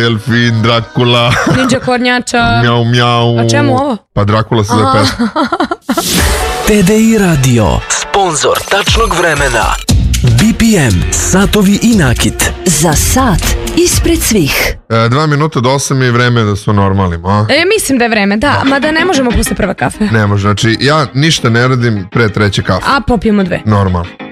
Delfin, Drakula, Ninja kornjača. Mjau, mjau. A čemu ovo? Pa Drakula se zove pesma. TDI Radio, sponzor tačnog vremena. BPM, satovi i nakit. Za sat ispred svih. 2 minuta do 8 je vreme da su normalimo, a? Mislim da je vreme, da, mada ne možemo posle prve kafe. Ne može, znači ja ništa ne radim pre treće kafe. A popijemo 2. Normalno.